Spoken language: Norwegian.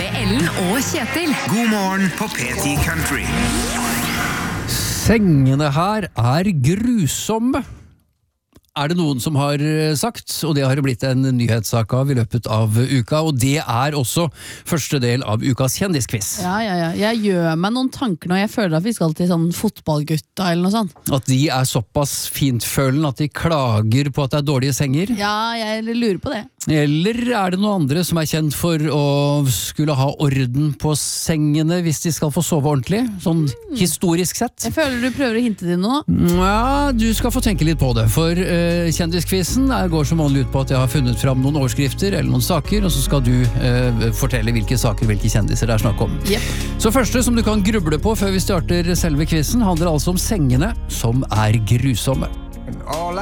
med Ellen og Kjetil. God morgen på P10 Country. Sengene her grusomme. Det noen som har sagt, og det har blitt en nyhetssak av i løpet av uka, og det også første del av ukas kjendisquiz. Ja. Jeg gjør meg noen tanker når jeg føler at vi skal til sånn fotballgutta eller noe sånt. At de såpass fintfølende at de klager på at det dårlige senger? Ja, jeg lurer på det. Eller det noen andre som kjent for å skulle ha orden på sengene hvis de skal få sove ordentlig, sånn historisk sett? Jeg føler du prøver å hinte til noe. Ja, du skal få tenke litt på det, for kjendiskvisen går som vanlig ut på at jeg har funnet fram noen overskrifter eller noen saker, og så skal du fortelle hvilke saker, hvilke kjendiser det snakk om. Yep. Så første som du kan gruble på før vi starter selve kvisen, handler altså om sengene som grusomme.